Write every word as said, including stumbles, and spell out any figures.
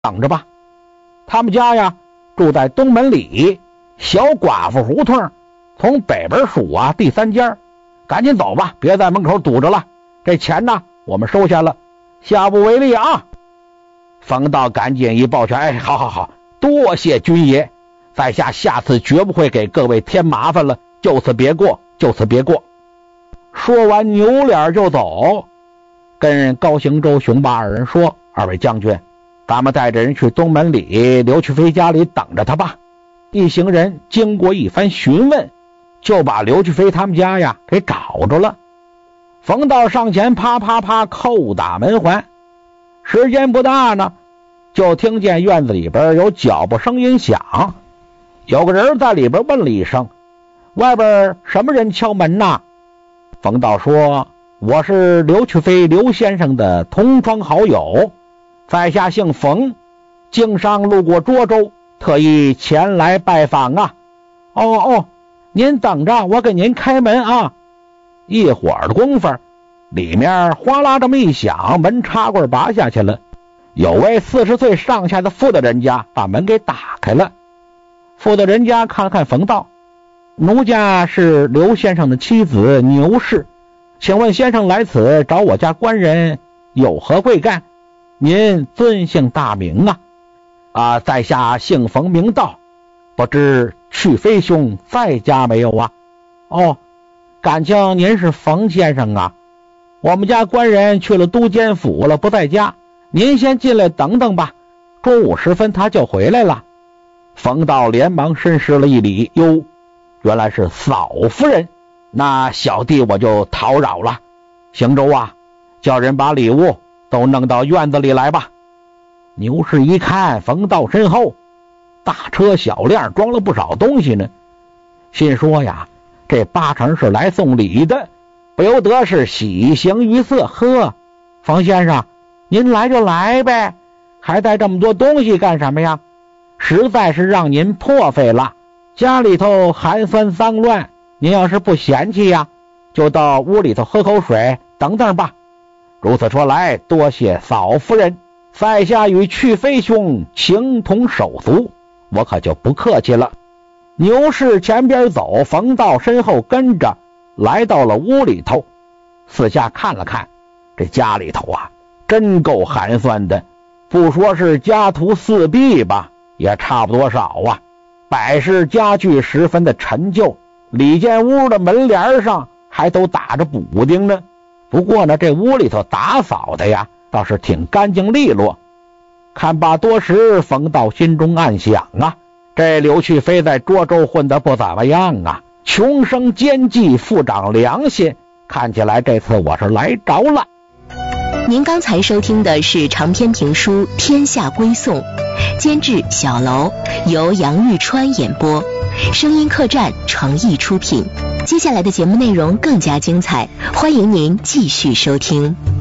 等着吧。他们家呀住在东门里小寡妇胡同，从北边数啊第三家，赶紧走吧，别在门口堵着了。这钱呢我们收下了，下不为例啊。冯道赶紧一抱拳，哎，好好好，多谢军爷，在下下次绝不会给各位添麻烦了，就此别过，就此别过。说完扭脸就走，跟高行周、熊八二人说，二位将军，咱们带着人去东门里刘去飞家里等着他吧。一行人经过一番询问，就把刘去飞他们家呀给找着了。冯道上前啪啪啪叩打门环，时间不大呢，就听见院子里边有脚步声音响，有个人在里边问了一声，外边什么人敲门呐？冯道说，我是刘去飞刘先生的同窗好友，在下姓冯，经商路过涿州，特意前来拜访啊。哦哦，您等着，我给您开门啊。一会儿的功夫，里面哗啦这么一响，门插棍拔下去了，有位四十岁上下的妇的人家把门给打开了。妇的人家看了看冯道，奴家是刘先生的妻子牛氏，请问先生来此找我家官人有何贵干？您尊姓大名啊？啊，在下姓冯名道，不知去飞兄在家没有啊？哦，感情您是冯先生啊，我们家官人去了都监府了，不在家，您先进来等等吧，中午时分他就回来了。冯道连忙深施了一礼，哟，原来是嫂夫人，那小弟我就叨扰了。行舟啊，叫人把礼物都弄到院子里来吧。牛氏一看冯道身后大车小辆装了不少东西呢，心说呀，这八成是来送礼的，不由得是喜形于色。呵，冯先生您来就来呗，还带这么多东西干什么呀？实在是让您破费了，家里头寒酸脏乱，您要是不嫌弃呀，就到屋里头喝口水等等吧。如此说来，多谢嫂夫人，在下与去飞兄情同手足，我可就不客气了。牛氏前边走，冯道身后跟着，来到了屋里头，四下看了看，这家里头啊真够寒酸的，不说是家徒四壁吧，也差不多少啊。摆饰家具十分的陈旧，里间屋的门帘上还都打着补丁呢。不过呢，这屋里头打扫的呀倒是挺干净利落。看罢多时，冯道心中暗想啊，这刘去飞在涿州混得不怎么样啊，穷生奸计，富长良心，看起来这次我是来着了。 您刚才收听的是长篇评书《天下归宋》，监制小楼，由杨玉川演播，声音客栈诚意出品。接下来的节目内容更加精彩，欢迎您继续收听。